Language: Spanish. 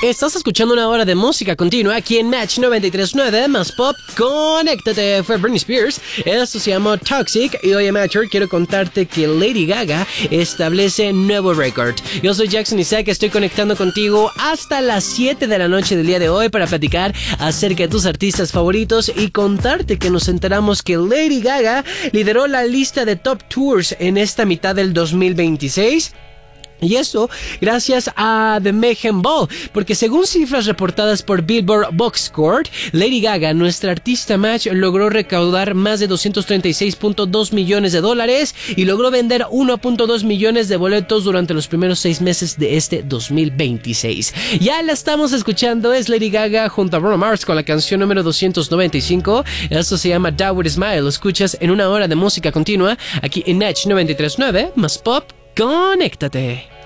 Estás escuchando una hora de música continua aquí en Match 93.9 más Pop. Conéctate, fue Britney Spears. Esto se llama Toxic. Y hoy, Matcher, quiero contarte que Lady Gaga establece nuevo récord. Yo soy Jackson Isaac, estoy conectando contigo hasta las 7 de la noche del día de hoy para platicar acerca de tus artistas favoritos y contarte que nos enteramos que Lady Gaga lideró la lista de Top Tours en esta mitad del 2026. Y eso gracias a The Mayhem Ball, porque según cifras reportadas por Billboard Box Score, Lady Gaga, nuestra artista Match, logró recaudar más de $236.2 millones y logró vender 1.2 millones de boletos durante los primeros 6 meses de este 2026. Ya la estamos escuchando, es Lady Gaga junto a Bruno Mars con la canción número 295. Esto se llama Die With A Smile. Lo escuchas en una hora de música continua aquí en Match 93.9 más Pop. Conéctate.